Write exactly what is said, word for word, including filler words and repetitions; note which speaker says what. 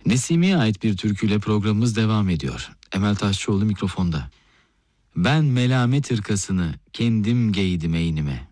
Speaker 1: Nesimi'ye ait bir türküyle programımız devam ediyor. Emel Taşçıoğlu mikrofonda. Ben melamet hırkasını kendim giydim eynime.